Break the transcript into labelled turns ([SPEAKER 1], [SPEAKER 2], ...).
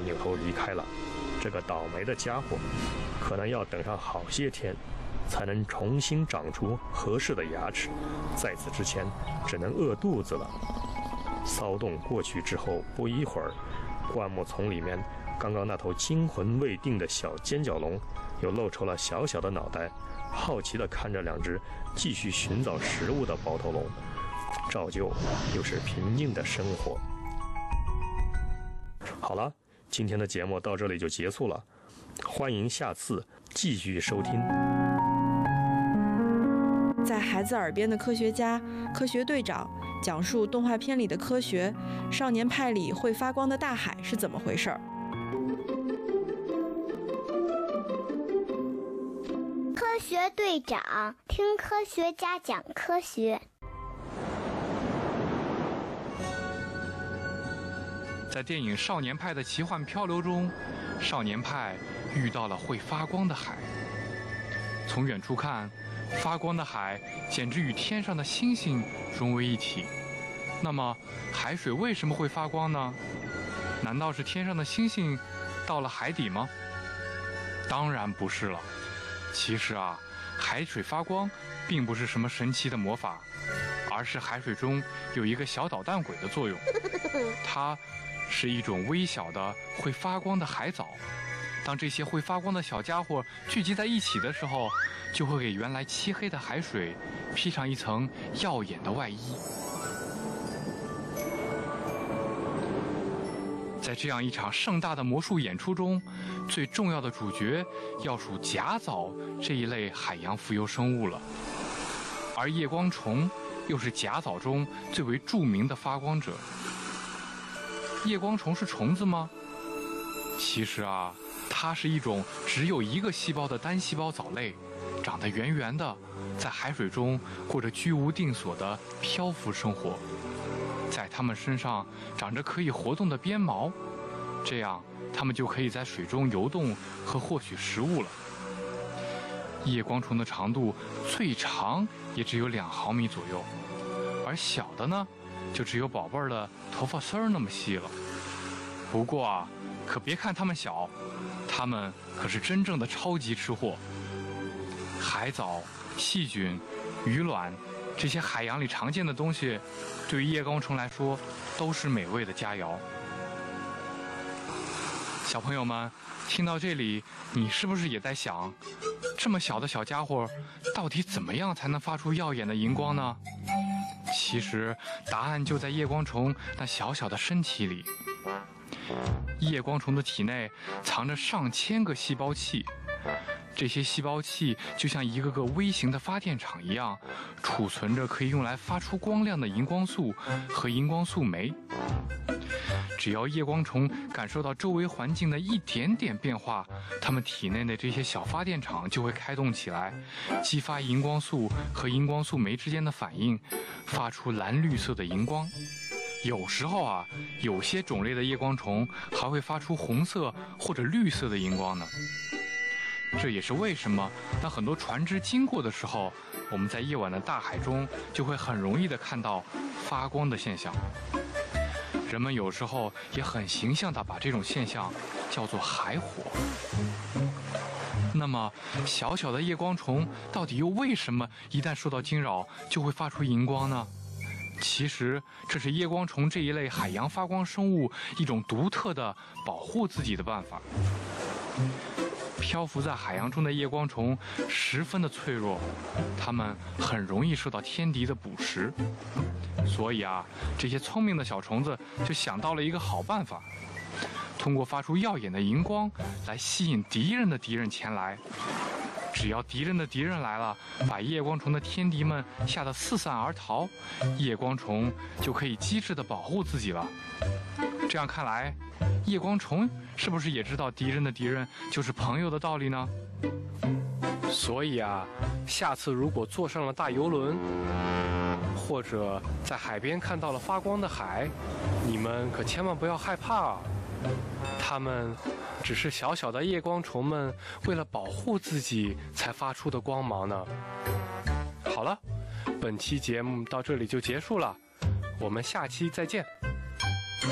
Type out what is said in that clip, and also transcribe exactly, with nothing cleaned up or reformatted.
[SPEAKER 1] 扭头离开了。这个倒霉的家伙，可能要等上好些天，才能重新长出合适的牙齿，在此之前，只能饿肚子了。骚动过去之后，不一会儿，灌木丛里面刚刚那头惊魂未定的小尖角龙，又露出了小小的脑袋，好奇地看着两只继续寻找食物的包头龙，照旧又是平静的生活。好了，今天的节目到这里就结束了，欢迎下次继续收听。
[SPEAKER 2] 在孩子耳边的科学家、科学队长讲述动画片里的科学，少年派里会发光的大海是怎么回事儿？
[SPEAKER 3] 科学队长听科学家讲科学。
[SPEAKER 4] 在电影《少年派的奇幻漂流》中，少年派遇到了会发光的海。从远处看，发光的海简直与天上的星星融为一体。那么，海水为什么会发光呢？难道是天上的星星到了海底吗？当然不是了。其实啊，海水发光并不是什么神奇的魔法，而是海水中有一个小捣蛋鬼的作用。它是一种微小的会发光的海藻。当这些会发光的小家伙聚集在一起的时候，就会给原来漆黑的海水披上一层耀眼的外衣。在这样一场盛大的魔术演出中，最重要的主角要数甲藻这一类海洋浮游生物了。而夜光虫又是甲藻中最为著名的发光者。夜光虫是虫子吗？其实啊，它是一种只有一个细胞的单细胞藻类，长得圆圆的，在海水中过着居无定所的漂浮生活。在它们身上长着可以活动的鞭毛，这样它们就可以在水中游动和获取食物了。夜光虫的长度最长也只有两毫米左右，而小的呢，就只有宝贝儿的头发丝儿那么细了。不过啊，可别看它们小，它们可是真正的超级吃货。海藻、细菌、鱼卵，这些海洋里常见的东西，对于夜光虫来说都是美味的佳肴。小朋友们，听到这里，你是不是也在想，这么小的小家伙，到底怎么样才能发出耀眼的荧光呢？其实，答案就在夜光虫那小小的身体里。夜光虫的体内藏着上千个细胞器，这些细胞器就像一个个微型的发电厂一样，储存着可以用来发出光亮的荧光素和荧光素酶。只要夜光虫感受到周围环境的一点点变化，它们体内的这些小发电厂就会开动起来，激发荧光素和荧光素酶之间的反应，发出蓝绿色的荧光。有时候啊，有些种类的夜光虫还会发出红色或者绿色的荧光呢。这也是为什么当很多船只经过的时候，我们在夜晚的大海中就会很容易地看到发光的现象。人们有时候也很形象地把这种现象叫做海火。那么小小的夜光虫到底又为什么一旦受到惊扰就会发出荧光呢？其实这是夜光虫这一类海洋发光生物一种独特的保护自己的办法。漂浮在海洋中的夜光虫十分的脆弱，它们很容易受到天敌的捕食。所以啊，这些聪明的小虫子就想到了一个好办法，通过发出耀眼的荧光来吸引敌人的敌人前来。只要敌人的敌人来了，把夜光虫的天敌们吓得四散而逃，夜光虫就可以机智地保护自己了。这样看来，夜光虫是不是也知道敌人的敌人就是朋友的道理呢？
[SPEAKER 1] 所以啊，下次如果坐上了大游轮，或者在海边看到了发光的海，你们可千万不要害怕啊！它们只是小小的夜光虫们为了保护自己才发出的光芒呢。好了，本期节目到这里就结束了，我们下期再见。